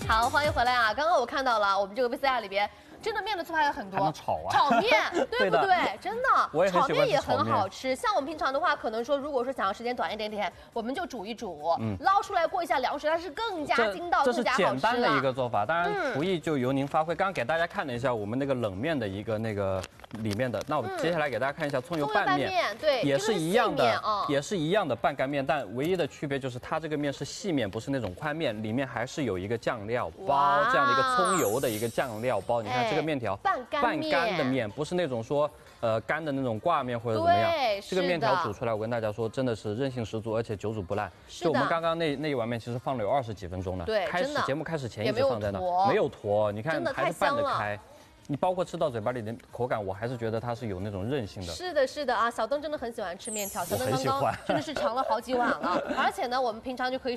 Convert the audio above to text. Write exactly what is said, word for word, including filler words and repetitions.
好，欢迎回来啊！刚刚我看到了我们这个 V C R 里边。 真的面的做法有很多， 还能炒啊， 炒面对不对？真的， 我也很喜欢炒面也很好吃。像我们平常的话，可能说如果说想要时间短一点点，我们就煮一煮，嗯、捞出来过一下凉水，它是更加筋道、更加好吃。 这是简单的一个做法，当然厨艺就由您发挥。刚刚给大家看了一下我们那个冷面的一个那个里面的，那我接下来给大家看一下葱油拌面， 对， 也是一样的，也是一样的拌干面，但唯一的区别就是它这个面是细面，不是那种宽面，里面还是有一个酱料包这样的一个葱油的一个酱料包。你看这个面条。 半干的面，不是那种说呃干的那种挂面或者怎么样。这个面条煮出来，我跟大家说，真的是韧性十足，而且久煮不烂。就我们刚刚那那一碗面，其实放了有二十几分钟呢。 对， 开始节目开始前一直放在那，没有坨，你看还是拌得开。 你包括吃到嘴巴里的口感，我还是觉得它是有那种韧性的。 是的，是的啊，小灯真的很喜欢吃面条，小灯刚刚真的是尝了好几碗了，而且呢，我们平常就可以。